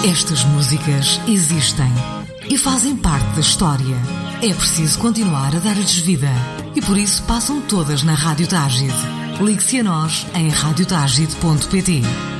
Estas músicas existem e fazem parte da história. É preciso continuar a dar-lhes vida e por isso passam todas na Rádio Tágide. Ligue-se a nós em radiotagide.pt.